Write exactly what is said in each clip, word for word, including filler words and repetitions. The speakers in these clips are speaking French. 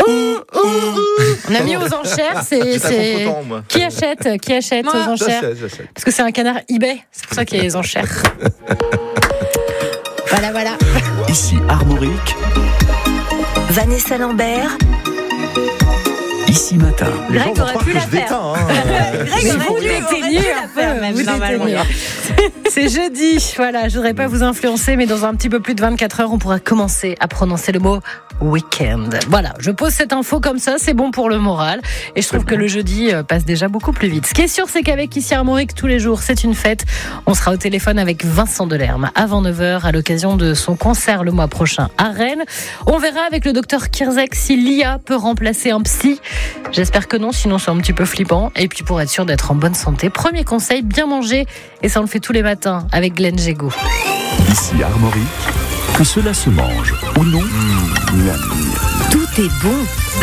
On a mis aux enchères, c'est, c'est... Content, moi. qui achète, qui achète Moi. aux enchères. J'achète, j'achète. Parce que c'est un canard eBay, c'est pour ça qu'il y a les enchères. Voilà, voilà. Ici Armorique, Vanessa Lambert, Ici Matin. Les Greg gens vont aurait croire pu que la je faire. déteins. Hein. Greg Mais aurait vous dû- aurait déteignez dû un la faire, peu, même, vous normalement. déteignez. C'est jeudi, voilà, je voudrais pas vous influencer, mais dans un petit peu plus de vingt-quatre heures, on pourra commencer à prononcer le mot week-end. Voilà, je pose cette info comme ça, c'est bon pour le moral, et je trouve que le jeudi passe déjà beaucoup plus vite. Ce qui est sûr, c'est qu'avec Ici Armorique, tous les jours, c'est une fête. On sera au téléphone avec Vincent Delerme avant neuf heures à l'occasion de son concert le mois prochain à Rennes. On verra avec le docteur Kirzek si l'I A peut remplacer un psy. J'espère que non, sinon c'est un petit peu flippant. Et puis pour être sûr d'être en bonne santé, premier conseil, bien manger. Et ça on le fait tous les matins avec Glenn Gégaud. Ici Armorique, que cela se mange ou non, mmh. Tout est bon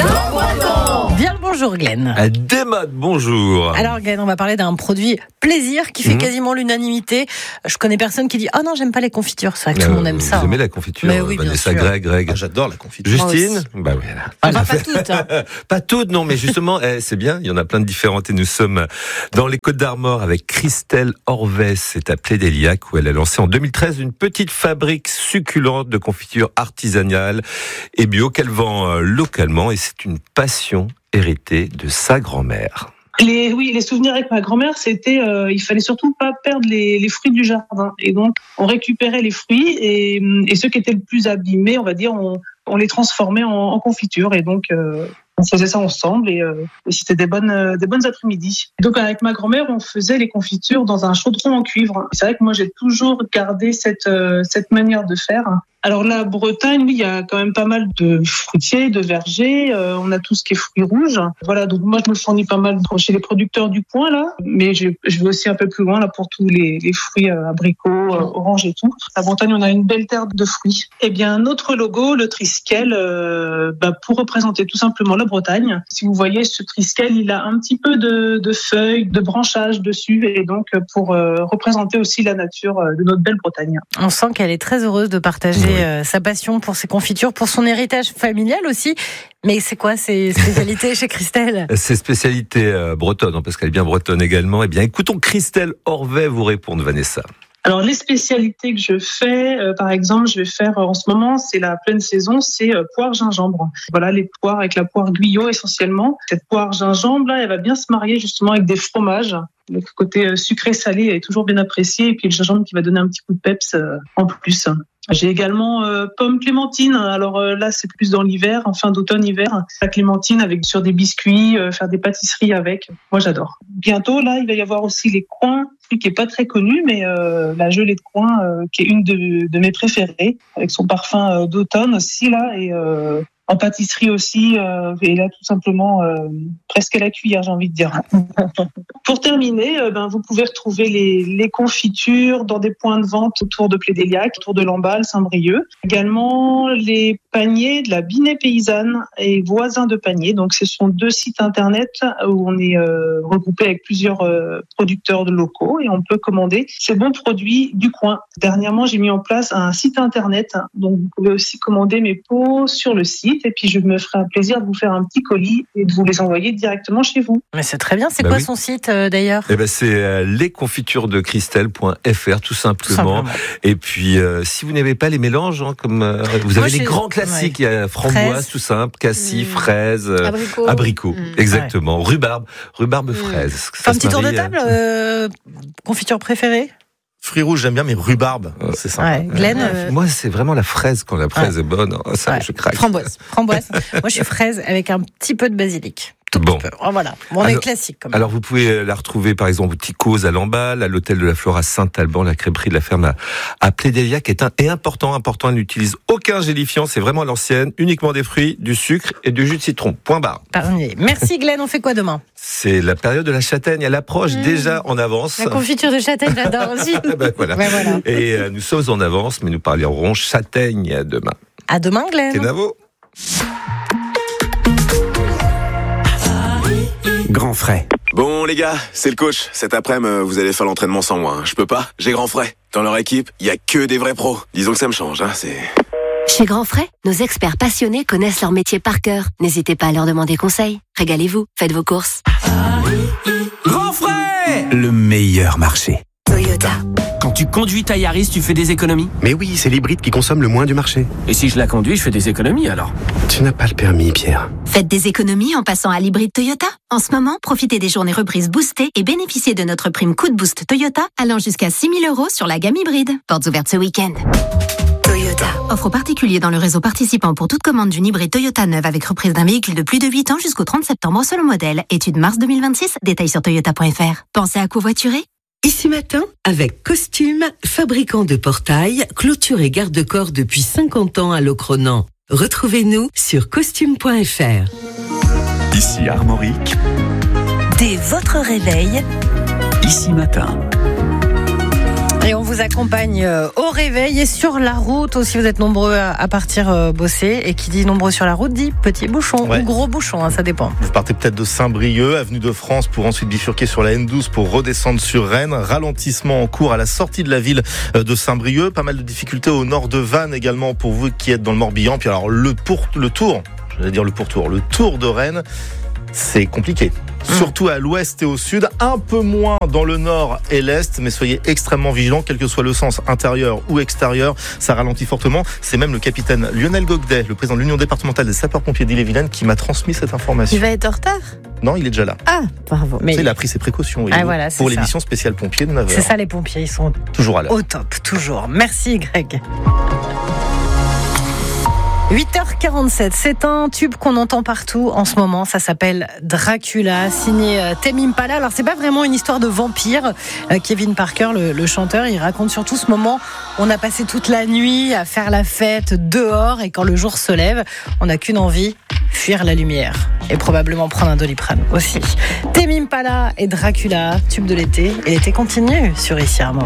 dans Bien le bonjour Glenn. Des modes, bonjour. Alors Glenn, on va parler d'un produit plaisir qui fait Mmh. quasiment l'unanimité. Je connais personne qui dit « Oh non, j'aime pas les confitures ». C'est vrai que tout le monde aime ça. Vous aimez hein. la confiture, Mais oui, bien Vanessa, sûr. Greg, Greg. Ah, j'adore la confiture. Justine, aussi. bah oui, là. Enfin, pas toutes. Hein. Pas toutes, non, mais justement, eh, c'est bien, il y en a plein de différentes et nous sommes dans les Côtes d'Armor avec Christelle Orvès, c'est à Plédéliac où elle a lancé en deux mille treize une petite fabrique succulente de confiture artisanale et bio qu'elle vend euh, localement et c'est une passion héritée de sa grand-mère. Les, oui, les souvenirs avec ma grand-mère, c'était, euh, il fallait surtout pas perdre les, les fruits du jardin. Et donc, on récupérait les fruits et, et ceux qui étaient le plus abîmés, on va dire, on, on les transformait en, en confiture. Et donc, euh, on faisait ça ensemble et, euh, et c'était des bonnes, euh, des bonnes après-midi. Et donc, avec ma grand-mère, on faisait les confitures dans un chaudron en cuivre. C'est vrai que moi, j'ai toujours gardé cette, euh, cette manière de faire. Alors la Bretagne, oui, il y a quand même pas mal de fruitiers, de vergers. Euh, on a tout ce qui est fruits rouges. Voilà, donc moi je me fournis pas mal chez les producteurs du coin là, mais je, je vais aussi un peu plus loin là pour tous les, les fruits euh, abricots, euh, oranges et tout. La Bretagne, on a une belle terre de fruits. Eh bien notre logo, le Triskel, euh, bah, pour représenter tout simplement la Bretagne. Si vous voyez ce Triskel, il a un petit peu de, de feuilles, de branchages dessus, et donc pour euh, représenter aussi la nature de notre belle Bretagne. On sent qu'elle est très heureuse de partager Oui. euh, sa passion pour ses confitures, pour son héritage familial aussi. Mais c'est quoi ces spécialités chez Christelle ? Ses spécialités euh, bretonnes, hein, parce qu'elle est bien bretonne également. Eh bien, écoutons Christelle Orvès vous répondre, Vanessa. Alors les spécialités que je fais, euh, par exemple, je vais faire euh, en ce moment, c'est la pleine saison, c'est euh, poire gingembre. Voilà, les poires avec la poire Guyot essentiellement. Cette poire gingembre là, elle va bien se marier justement avec des fromages. Le côté euh, sucré-salé est toujours bien apprécié et puis le gingembre qui va donner un petit coup de peps euh, en plus. J'ai également euh, pomme clémentine. Alors euh, là, c'est plus dans l'hiver, en fin d'automne-hiver. La clémentine avec sur des biscuits, euh, faire des pâtisseries avec. Moi, j'adore. Bientôt, là, il va y avoir aussi les coins, truc qui est pas très connu, mais euh, la gelée de coin, euh, qui est une de, de mes préférées, avec son parfum euh, d'automne aussi là, et euh, en pâtisserie aussi. Euh, et là, tout simplement, euh, presque à la cuillère, j'ai envie de dire. Pour terminer, euh, ben, vous pouvez retrouver les, les confitures dans des points de vente autour de Plédéliac, autour de Lamballe, Saint-Brieuc. Également, les paniers de la Binet Paysanne et Voisins de Panier. Donc, ce sont deux sites internet où on est euh, regroupé avec plusieurs euh, producteurs de locaux et on peut commander ces bons produits du coin. Dernièrement, j'ai mis en place un site internet. Donc, vous pouvez aussi commander mes pots sur le site et puis je me ferai un plaisir de vous faire un petit colis et de vous les envoyer directement chez vous. Mais c'est très bien. C'est Bah quoi oui. son site euh, d'ailleurs ? Eh ben, c'est euh, lesconfituresdechristelle point f r tout simplement. Tout simplement. Et puis, euh, si vous n'avez pas les mélanges, hein, comme euh, vous Moi, avez les j'ai- grands classiques, ouais. il y a framboise, Fraise. tout simple, cassis, Mmh. fraises, euh, Abricot. abricot, Mmh. exactement, rhubarbe, rhubarbe Mmh. fraise. Ça Enfin, un se petit tour de marie, euh, table. euh, confiture préférée ? Fruits rouges, j'aime bien, mais rhubarbe, Euh, c'est sympa. Ouais. Glenn, euh, Moi, c'est vraiment la fraise. Quand la fraise est bonne, oh, ça, ouais. je craque. Framboise. Framboise. Moi, je suis fraise avec un petit peu de basilic. Tout Bon. petit peu. Oh, voilà. Bon, on est Alors- classique quand même. Alors, vous pouvez la retrouver, par exemple, au Ticos à Lamballe, à l'hôtel de la Flora Saint-Alban, la crêperie de la ferme à, à Plédéliac est un, et important, important, elle n'utilise aucun gélifiant, c'est vraiment à l'ancienne, uniquement des fruits, du sucre et du jus de citron. Point barre. Parmier. Merci Glenn, on fait quoi demain ? C'est la période de la châtaigne, elle approche Mmh. déjà en avance. La confiture de châtaigne, j'adore aussi. Ben voilà. Ben voilà. Et euh, nous sommes en avance, mais nous parlerons châtaigne demain. À demain Glenn. Kenavo. Grand frais. Bon les gars, c'est le coach. Cet après-midi, vous allez faire l'entraînement sans moi. hein. Je peux pas, j'ai grand frais. Dans leur équipe, il y a que des vrais pros. Disons que ça me change, hein, c'est... Chez Grand Frais, nos experts passionnés connaissent leur métier par cœur. N'hésitez pas à leur demander conseil. Régalez-vous, faites vos courses. Grand Frais, le meilleur marché. Toyota. Quand tu conduis ta Yaris, tu fais des économies. Mais oui, c'est l'hybride qui consomme le moins du marché. Et si je la conduis, je fais des économies alors. Tu n'as pas le permis, Pierre. Faites des économies en passant à l'hybride Toyota. En ce moment, profitez des journées reprises boostées et bénéficiez de notre prime coup de boost Toyota allant jusqu'à six mille euros sur la gamme hybride. Portes ouvertes ce week-end. Toyota. Offre particulier dans le réseau participant pour toute commande d'une hybride Toyota neuve avec reprise d'un véhicule de plus de huit ans jusqu'au trente septembre selon modèle. Étude mars deux mille vingt-six. Détails sur toyota point f r. Pensez à covoiturer. Ici Matin, avec Costume, fabricant de portails, clôture et garde-corps depuis cinquante ans à Locronan. Retrouvez-nous sur costume point f r. Ici Armorique, Dès votre réveil, Ici Matin. Et on vous accompagne au réveil et sur la route aussi. Vous êtes nombreux à partir bosser. Et qui dit nombreux sur la route dit petit bouchon Ouais. ou gros bouchon, hein, ça dépend. Vous partez peut-être de Saint-Brieuc, avenue de France, pour ensuite bifurquer sur la N douze pour redescendre sur Rennes. Ralentissement en cours à la sortie de la ville de Saint-Brieuc. Pas mal de difficultés au nord de Vannes également pour vous qui êtes dans le Morbihan. Puis alors le, pour, le tour, j'allais dire le pourtour, le tour de Rennes, c'est compliqué. Surtout à l'ouest et au sud, un peu moins dans le nord et l'est, mais soyez extrêmement vigilants, quel que soit le sens intérieur ou extérieur, ça ralentit fortement. C'est même le capitaine Lionel Gogdet, le président de l'Union départementale des sapeurs-pompiers d'Ille-et-Vilaine, qui m'a transmis cette information. Il va être en retard. Non, il est déjà là. Ah, bravo. Mais... il a pris ses précautions Ah, voilà, c'est pour ça. l'émission spéciale pompiers de neuf heures. C'est ça les pompiers, ils sont Toujours à l'heure. au top, toujours. Merci Greg. huit heures quarante-sept, c'est un tube qu'on entend partout en ce moment, ça s'appelle Dracula, signé euh, Tame Impala. Alors c'est pas vraiment une histoire de vampire, euh, Kevin Parker, le, le chanteur, il raconte surtout ce moment où on a passé toute la nuit à faire la fête dehors et quand le jour se lève, on n'a qu'une envie, fuir la lumière et probablement prendre un Doliprane aussi. Tame Impala et Dracula, tube de l'été, et l'été continue sur Ici Armorique.